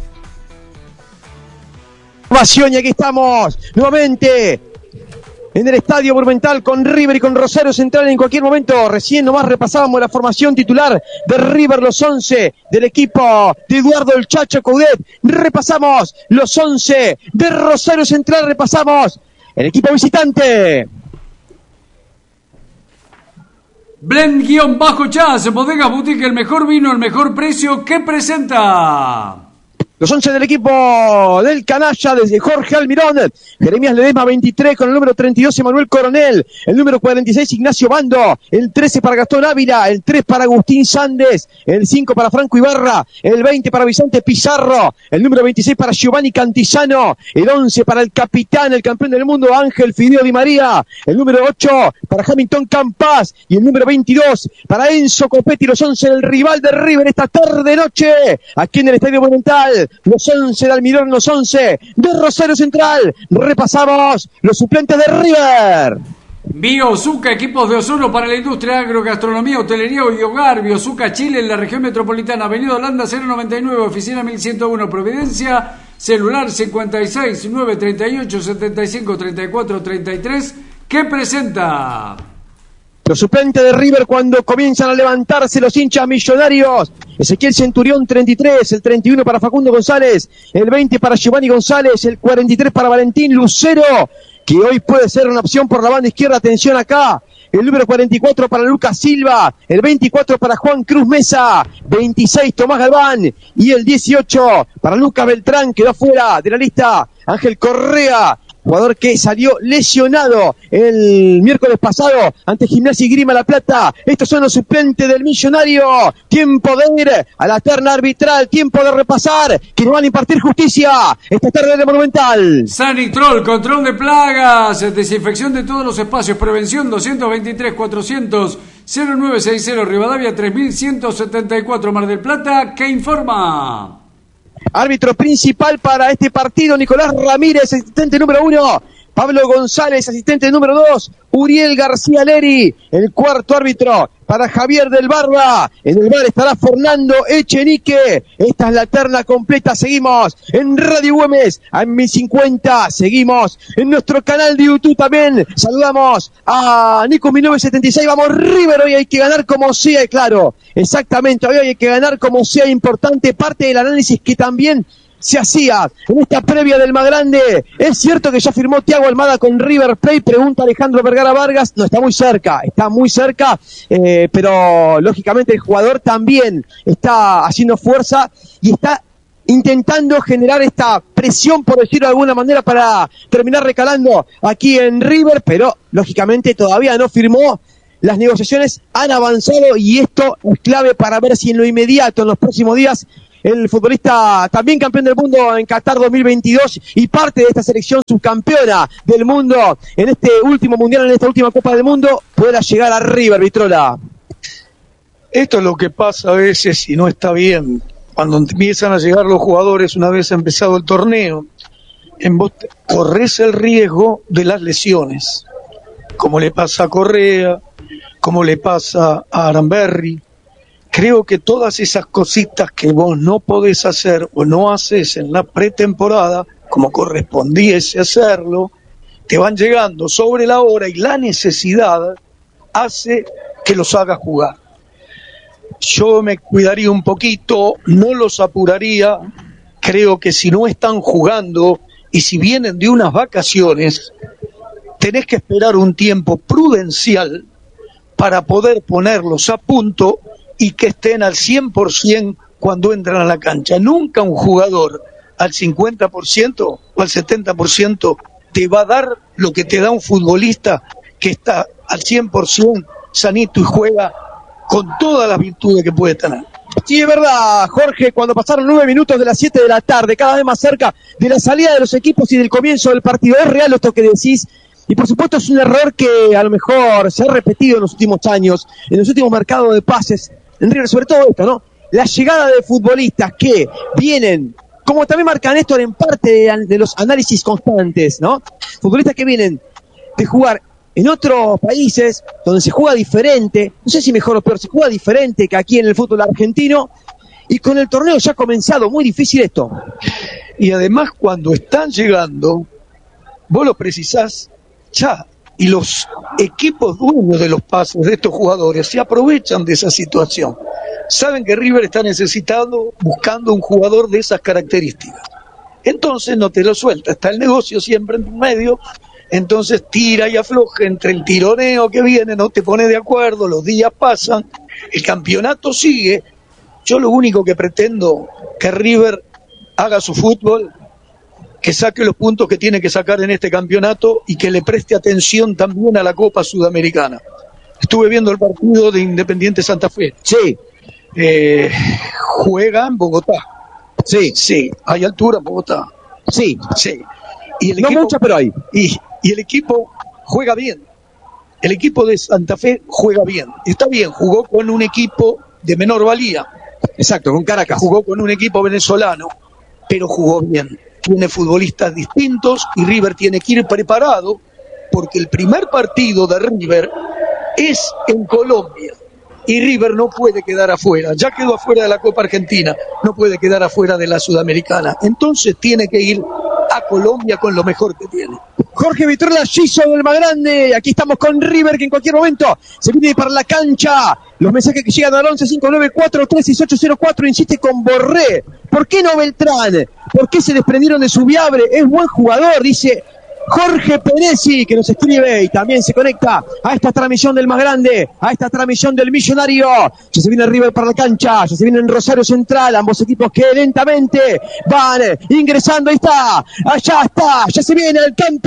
Y aquí estamos nuevamente en el Estadio Monumental con River y con Rosario Central en cualquier momento. Recién nomás repasábamos la formación titular de River, los once del equipo de Eduardo el Chacho Coudet. Repasamos los once de Rosario Central, repasamos el equipo visitante. Blend-Chas, Bodegas Boutique, el mejor vino, el mejor precio, que presenta los once del equipo del Canalla, desde Jorge Almirón, Jeremías Ledesma veintitrés con el número treinta y dos Emanuel Coronel, el número cuarenta y seis Ignacio Bando, el trece para Gastón Ávila, el tres para Agustín Sández, el cinco para Franco Ibarra, el veinte para Vicente Pizarro, el número veintiséis para Giovanni Cantizano, el once para el capitán, el campeón del mundo Ángel Fideo Di María, el número ocho para Hamilton Campas y el número veintidós para Enzo Copetti, los once del rival de River esta tarde noche aquí en el Estadio Monumental. Los once de Almirón, los once de Rosario Central. Repasamos los suplentes de River. Biosuca, equipos de Osorno para la industria, agrogastronomía, hotelería y hogar. Biosuca Chile en la región metropolitana. Avenida Holanda cero noventa y nueve, oficina mil ciento uno, Providencia. Celular cincuenta y seis, nueve treinta y ocho, setenta y cinco, treinta y cuatro, treinta y tres. ¿Qué presenta? Los suplentes de River cuando comienzan a levantarse los hinchas millonarios. Ezequiel Centurión treinta y tres, el treinta y uno para Facundo González, el veinte para Giovanni González, el cuarenta y tres para Valentín Lucero, que hoy puede ser una opción por la banda izquierda. Atención acá. El número cuarenta y cuatro para Lucas Silva, el veinticuatro para Juan Cruz Mesa, veintiséis Tomás Galván y el dieciocho para Lucas Beltrán, quedó fuera de la lista Ángel Correa, jugador que salió lesionado el miércoles pasado ante Gimnasia y Grima La Plata. Estos son los suplentes del Millonario. Tiempo de ir a la terna arbitral, tiempo de repasar, que nos van a impartir justicia esta tarde de Monumental. Sanitrol, control de plagas, desinfección de todos los espacios, prevención doscientos veintitrés, cuatrocientos, cero nueve sesenta, Rivadavia tres mil ciento setenta y cuatro, Mar del Plata, que informa. Árbitro principal para este partido, Nicolás Ramírez, asistente número uno. Pablo González, asistente número dos. Uriel García Leri, el cuarto árbitro para Javier del Barba. En el bar estará Fernando Echenique. Esta es la terna completa. Seguimos en Radio Güemes a mil cincuenta. Seguimos en nuestro canal de YouTube también. Saludamos a Nico mil novecientos setenta y seis. Vamos River, hoy hay que ganar como sea, claro. Exactamente, hoy hay que ganar como sea. Importante parte del análisis que también se hacía en esta previa del más grande. Es cierto que ya firmó Thiago Almada con River Plate, pregunta Alejandro Vergara Vargas. No, está muy cerca, está muy cerca, eh, pero lógicamente el jugador también está haciendo fuerza y está intentando generar esta presión, por decirlo de alguna manera, para terminar recalando aquí en River, pero lógicamente todavía no firmó. Las negociaciones han avanzado y esto es clave para ver si en lo inmediato, en los próximos días, el futbolista también campeón del mundo en Qatar dos mil veintidós y parte de esta selección subcampeona del mundo en este último mundial, en esta última Copa del Mundo, pueda llegar a River, Vitrola. Esto es lo que pasa a veces y no está bien. Cuando empiezan a llegar los jugadores una vez empezado el torneo, en vos corres el riesgo de las lesiones, como le pasa a Correa, como le pasa a Aranberri. Creo que todas esas cositas que vos no podés hacer o no haces en la pretemporada, como correspondiese hacerlo, te van llegando sobre la hora y la necesidad hace que los hagas jugar. Yo me cuidaría un poquito, no los apuraría. Creo que si no están jugando y si vienen de unas vacaciones, tenés que esperar un tiempo prudencial para poder ponerlos a punto y que estén al cien por ciento cuando entran a la cancha. Nunca un jugador al cincuenta por ciento o al setenta por ciento te va a dar lo que te da un futbolista que está al cien por ciento sanito y juega con todas las virtudes que puede tener. Sí, es verdad, Jorge, cuando pasaron nueve minutos de las siete de la tarde, cada vez más cerca de la salida de los equipos y del comienzo del partido. Es real esto que decís. Y por supuesto es un error que a lo mejor se ha repetido en los últimos años, en los últimos mercados de pases, en River, sobre todo esto, ¿no? La llegada de futbolistas que vienen, como también marca Néstor en parte de, de los análisis constantes, ¿no? Futbolistas que vienen de jugar en otros países, donde se juega diferente, no sé si mejor o peor, se juega diferente que aquí en el fútbol argentino, y con el torneo ya ha comenzado, muy difícil esto. Y además cuando están llegando, vos lo precisás ya, y los equipos dueños de los pases de estos jugadores se aprovechan de esa situación. Saben que River está necesitado, buscando un jugador de esas características. Entonces no te lo suelta, está el negocio siempre en medio, entonces tira y afloja entre el tironeo que viene, no te pone de acuerdo, los días pasan, el campeonato sigue. Yo lo único que pretendo que River haga su fútbol, que saque los puntos que tiene que sacar en este campeonato y que le preste atención también a la Copa Sudamericana. Estuve viendo el partido de Independiente Santa Fe. Sí. Eh, juega en Bogotá. Sí. Sí, hay altura en Bogotá. Sí. Sí. Y el no equipo, mucha, pero hay. Y, y el equipo juega bien. El equipo de Santa Fe juega bien. Está bien, jugó con un equipo de menor valía. Exacto, con Caracas. Jugó con un equipo venezolano, pero jugó bien. Tiene futbolistas distintos y River tiene que ir preparado porque el primer partido de River es en Colombia y River no puede quedar afuera. Ya quedó afuera de la Copa Argentina, no puede quedar afuera de la Sudamericana. Entonces tiene que ir a Colombia con lo mejor que tiene. Jorge Vitrola, Giso del más grande. Aquí estamos con River, que en cualquier momento se viene para la cancha. Los mensajes que llegan al once cinco nueve cuatro tres seis ocho cero cuatro. Insiste con Borré. ¿Por qué no Beltrán? ¿Por qué se desprendieron de Subiabre? Es buen jugador, dice Jorge Peresi, que nos escribe y también se conecta a esta transmisión del más grande, a esta transmisión del millonario. Ya se viene River para la cancha, ya se viene en Rosario Central, ambos equipos que lentamente van ingresando. Ahí está, allá está, ya se viene al campo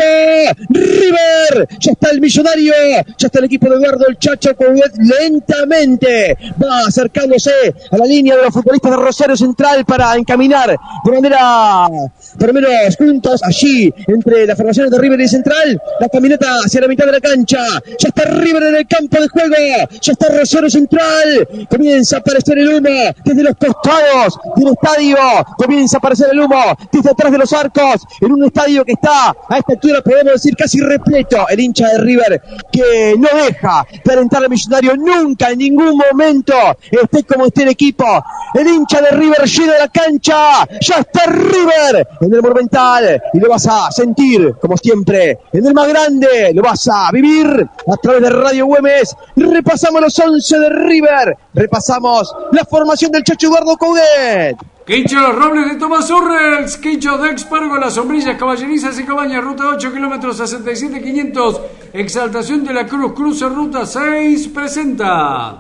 River, ya está el millonario, ya está el equipo de Eduardo el Chacho Coudet, lentamente va acercándose a la línea de los futbolistas de Rosario Central para encaminar de manera, por lo menos juntos, allí entre la formación de River y Central, la caminata hacia la mitad de la cancha. Ya está River en el campo de juego, ya está Rosario Central, comienza a aparecer el humo desde los costados del estadio, comienza a aparecer el humo desde atrás de los arcos, en un estadio que está a esta altura, podemos decir, casi repleto. El hincha de River que no deja de alentar al millonario nunca, en ningún momento, esté como esté el equipo. El hincha de River llena la cancha, ya está River en el Monumental y lo vas a sentir como siempre, en el más grande, lo vas a vivir a través de Radio Güemes. Repasamos los once de River, repasamos la formación del Chacho Eduardo Coudet. Quincho Los Robles de Tomás Urrels, Quincho de Expargo, Las Sombrillas, Caballerizas y Cabañas, ruta ocho kilómetros sesenta y siete quinientos, Exaltación de la Cruz, cruce ruta seis, presenta.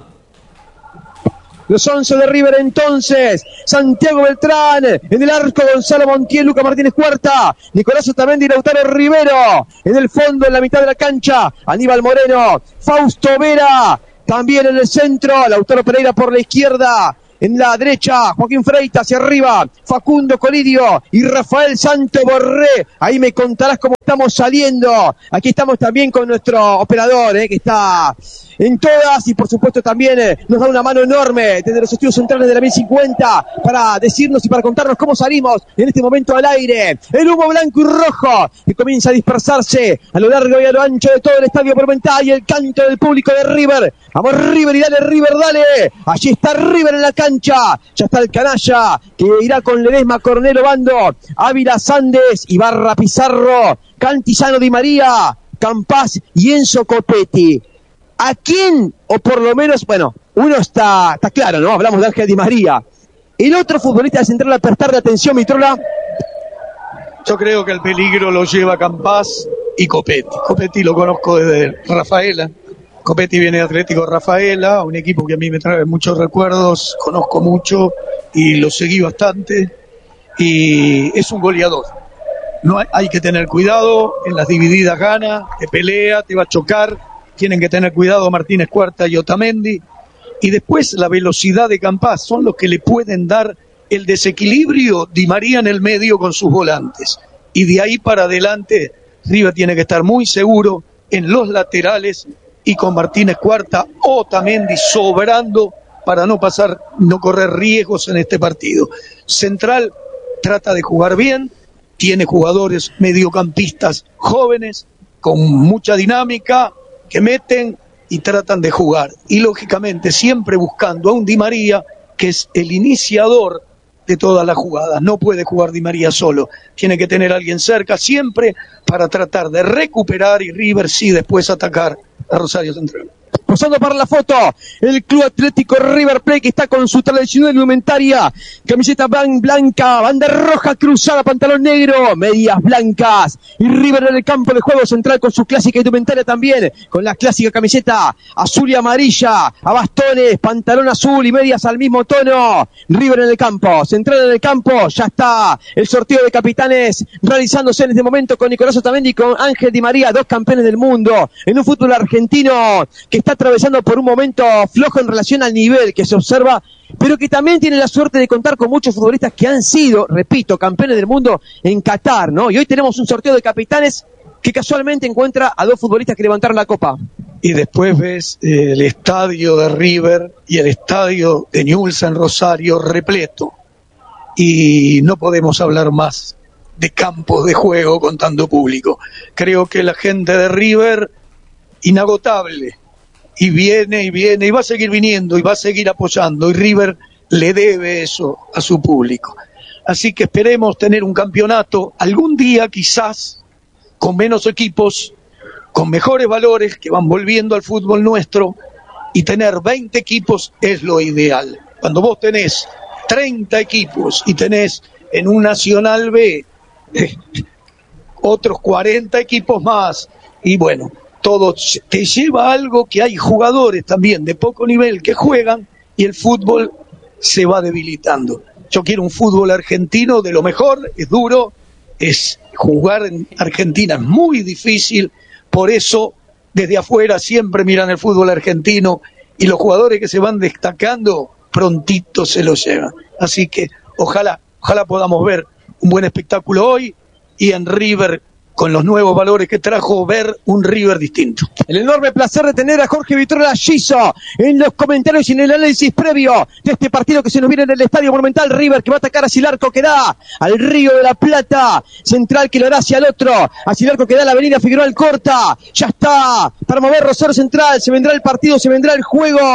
Los once de River entonces, Santiago Beltrán, en el arco Gonzalo Montiel, Luca Martínez Cuarta, Nicolás Otamendi y Lautaro Rivero, en el fondo, en la mitad de la cancha, Aníbal Moreno, Fausto Vera, también en el centro, Lautaro Pereira por la izquierda, en la derecha, Joaquín Freita hacia arriba, Facundo Colidio y Rafael Santo Borré. Ahí me contarás cómo estamos saliendo. Aquí estamos también con nuestro operador, eh, que está en todas y por supuesto también eh, nos da una mano enorme desde los estudios centrales de la mil cincuenta para decirnos y para contarnos cómo salimos en este momento al aire. El humo blanco y rojo que comienza a dispersarse a lo largo y a lo ancho de todo el estadio Monumental y el canto del público de River. Vamos River y dale River, dale. Allí está River en la cancha. Ya está el canalla que irá con Ledesma, Cornelo Bando, Ávila Sandes, Ibarra Pizarro, Cantizano Di María, Campás y Enzo Copetti. ¿A quién, o por lo menos, bueno, uno está, está claro, ¿no? Hablamos de Ángel Di María. El otro futbolista de central a prestarle atención, Mitrola. Yo creo que el peligro lo lleva Campás y Copetti. Copetti lo conozco desde Rafaela. Copetti viene de Atlético Rafaela, un equipo que a mí me trae muchos recuerdos, conozco mucho y lo seguí bastante. Y es un goleador. No hay, hay que tener cuidado, en las divididas gana, te pelea, te va a chocar. Tienen que tener cuidado Martínez Cuarta y Otamendi. Y después la velocidad de Campás son los que le pueden dar el desequilibrio Di María en el medio con sus volantes. Y de ahí para adelante River tiene que estar muy seguro en los laterales y con Martínez Cuarta o Otamendi sobrando para no pasar, no correr riesgos en este partido. Central trata de jugar bien, tiene jugadores mediocampistas jóvenes con mucha dinámica, que meten y tratan de jugar. Y lógicamente siempre buscando a un Di María que es el iniciador de todas las jugadas. No puede jugar Di María solo. Tiene que tener a alguien cerca siempre para tratar de recuperar y River sí después atacar a Rosario Central. Posando para la foto, el Club Atlético River Plate que está con su tradicional indumentaria, camiseta blanca, banda roja cruzada, pantalón negro, medias blancas, y River en el campo de juego central con su clásica indumentaria también, con la clásica camiseta azul y amarilla, a bastones, pantalón azul y medias al mismo tono. River en el campo, central en el campo, ya está el sorteo de capitanes realizándose en este momento con Nicolás Otamendi y con Ángel Di María, dos campeones del mundo en un fútbol argentino que está atravesando por un momento flojo en relación al nivel que se observa, pero que también tiene la suerte de contar con muchos futbolistas que han sido, repito, campeones del mundo en Qatar, ¿no? Y hoy tenemos un sorteo de capitanes que casualmente encuentra a dos futbolistas que levantaron la copa. Y después ves eh, el estadio de River y el estadio de Newell's en Rosario repleto. Y no podemos hablar más de campos de juego con tanto público. Creo que la gente de River, inagotable, y viene y viene y va a seguir viniendo y va a seguir apoyando y River le debe eso a su público. Así que esperemos tener un campeonato algún día quizás con menos equipos, con mejores valores que van volviendo al fútbol nuestro y tener veinte equipos es lo ideal. Cuando vos tenés treinta equipos y tenés en un Nacional B eh, otros cuarenta equipos más y bueno, todo te lleva a algo que hay jugadores también de poco nivel que juegan y el fútbol se va debilitando. Yo quiero un fútbol argentino de lo mejor, es duro, es jugar en Argentina es muy difícil, por eso desde afuera siempre miran el fútbol argentino y los jugadores que se van destacando prontito se lo llevan. Así que ojalá, ojalá podamos ver un buen espectáculo hoy y en River con los nuevos valores que trajo, ver un River distinto. El enorme placer de tener a Jorge Vitrola Giso en los comentarios y en el análisis previo de este partido que se nos viene en el Estadio Monumental. River que va a atacar hacia el arco que da al Río de la Plata, Central que lo hará hacia el otro, hacia el arco que da la Avenida Figueroa Alcorta. Ya está para mover Rosario Central, se vendrá el partido, se vendrá el juego.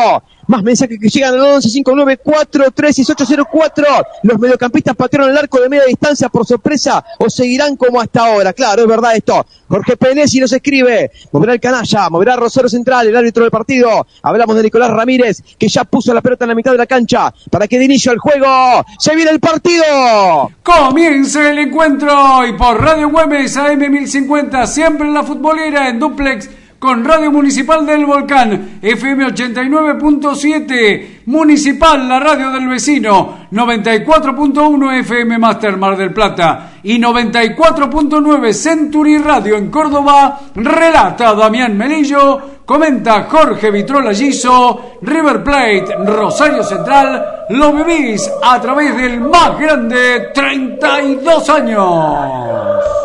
Más mensajes que llegan al once cinco nueve cuatro tres seis ocho cero cuatro. Los mediocampistas patearon el arco de media distancia por sorpresa o seguirán como hasta ahora. Claro, es verdad esto. Jorge Penesi nos escribe. Moverá el canalla, moverá Rosario Central, el árbitro del partido. Hablamos de Nicolás Ramírez, que ya puso la pelota en la mitad de la cancha para que dé inicio al juego. ¡Se viene el partido! Comienza el encuentro y por Radio Güemes A M mil cincuenta, siempre en la futbolera, en duplex con Radio Municipal del Volcán, F M ochenta y nueve punto siete, Municipal, la radio del vecino, noventa y cuatro punto uno F M Master Mar del Plata y noventa y cuatro punto nueve Century Radio en Córdoba. Relata Damián Melillo, comenta Jorge Vitrola Giso. River Plate, Rosario Central, lo vivís a través del más grande, treinta y dos años.